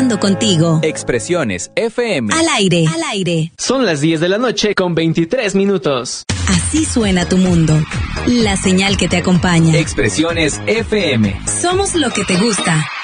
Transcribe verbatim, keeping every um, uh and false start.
conectando contigo. Expresiones F M. Al aire, al aire. Son las diez de la noche con veintitrés minutos. Así suena tu mundo. La señal que te acompaña. Expresiones F M. Somos lo que te gusta.